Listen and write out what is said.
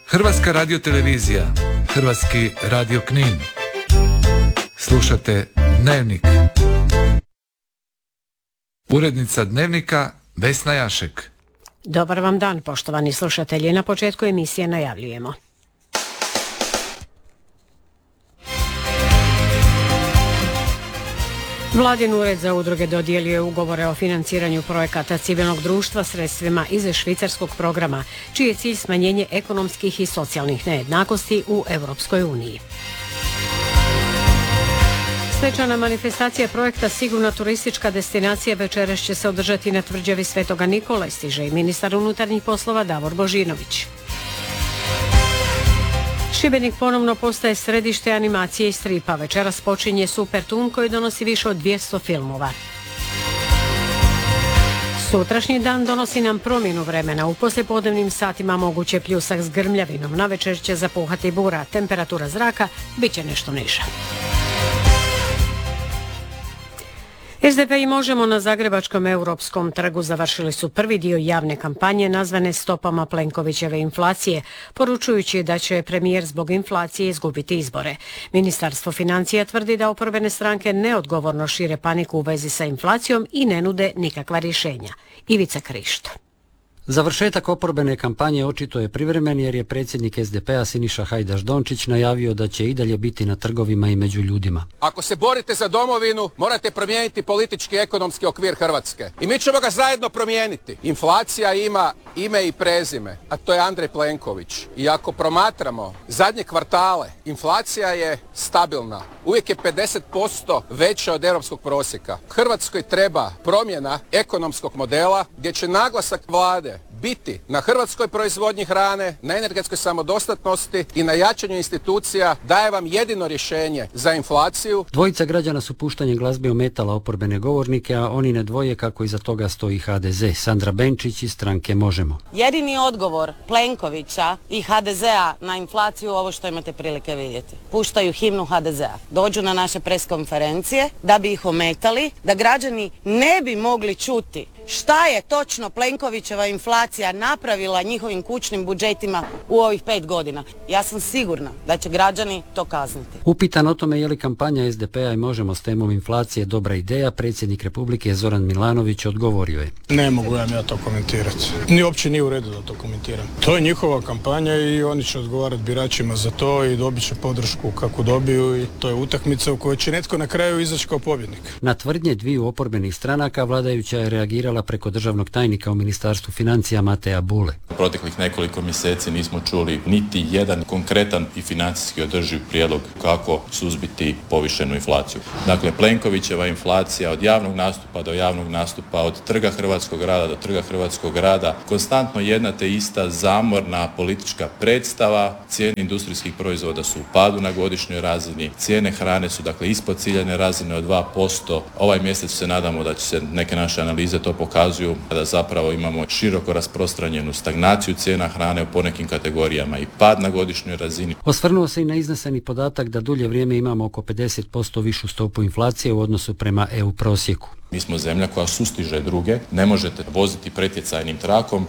Hrvatska radiotelevizija, Hrvatski radio Knin. Slušate Dnevnik. Urednica Dnevnika Vesna Jašek. Dobar vam dan, poštovani slušatelji. Na početku emisije najavljujemo. Vladin ured za udruge dodijelio je ugovore o financiranju projekata civilnog društva sredstvima iz švicarskog programa, čiji je cilj smanjenje ekonomskih i socijalnih nejednakosti u Europskoj uniji. Svečana manifestacija projekta Sigurna turistička destinacija večeras će se održati na tvrđavi Svetoga Nikole, stiže i ministar unutarnjih poslova Davor Božinović. Šibenik ponovno postaje središte animacije i stripa. Večeras počinje Super Toon koji donosi više od 200 filmova. Sutrašnji dan donosi nam promjenu vremena. U poslijepodnevnim satima moguće pljusak s grmljavinom. Navečer će zapuhati bura. Temperatura zraka bit će nešto niža. SDP i Možemo na Zagrebačkom Europskom trgu završili su prvi dio javne kampanje nazvane stopama Plenkovićeve inflacije, poručujući da će premijer zbog inflacije izgubiti izbore. Ministarstvo financija tvrdi da oporbene stranke neodgovorno šire paniku u vezi sa inflacijom i ne nude nikakva rješenja. Ivica Krišto. Završetak oporbene kampanje očito je privremen jer je predsjednik SDP-a Siniša Hajdaš Dončić najavio da će i dalje biti na trgovima i među ljudima. Ako se borite za domovinu, morate promijeniti politički i ekonomski okvir Hrvatske. I mi ćemo ga zajedno promijeniti. Inflacija ima ime i prezime, a to je Andrej Plenković. I ako promatramo zadnje kvartale, inflacija je stabilna. Uvijek je 50% veća od europskog prosjeka. Hrvatskoj treba promjena ekonomskog modela gdje će naglasak vlade biti na hrvatskoj proizvodnji hrane, na energetskoj samodostatnosti i na jačanju institucija daje vam jedino rješenje za inflaciju. Dvojica građana su puštanjem glazbe ometala oporbene govornike, a oni ne dvoje kako iza toga stoji HDZ. Sandra Benčić iz stranke Možemo. Jedini odgovor Plenkovića i HDZ-a na inflaciju ovo što imate prilike vidjeti. Puštaju himnu HDZ-a. Dođu na naše preskonferencije da bi ih ometali, da građani ne bi mogli čuti šta je točno Plenkovićeva inflacija napravila njihovim kućnim budžetima u ovih 5 godina. Ja sam sigurna da će građani to kazniti. Upitan o tome je li kampanja SDP-a i Možemo s temom inflacije dobra ideja, predsjednik Republike Zoran Milanović odgovorio je. Ne mogu ja to komentirati. Ni uopće nije u redu da to komentiram. To je njihova kampanja i oni će odgovarati biračima za to i dobit će podršku kako dobiju i to je utakmica u kojoj će netko na kraju izaći kao pobjednik. Na tvrdnje dviju oporbenih stranaka vladajuća je reagirala preko državnog tajnika u Ministarstvu financija Mateja Bule. Proteklih nekoliko mjeseci nismo čuli niti jedan konkretan i financijski održiv prijedlog kako suzbiti povišenu inflaciju. Dakle, Plenkovićeva inflacija od javnog nastupa do javnog nastupa, od trga Hrvatskog rada do trga Hrvatskog rada, konstantno jedna te ista zamorna politička predstava. Cijene industrijskih proizvoda su u padu na godišnjoj razini, cijene hrane su dakle ispod ciljane razine od 2%. Ovaj mjesec se nadamo da će se neke naše analize to pokazuju da zapravo imamo široko rasprostranjenu stagnaciju cijena hrane u ponekim kategorijama i pad na godišnjoj razini. Osvrnuo se i na izneseni podatak da dulje vrijeme imamo oko 50% višu stopu inflacije u odnosu prema EU prosjeku. Mi smo zemlja koja sustiže druge, ne možete voziti pretjecajnim trakom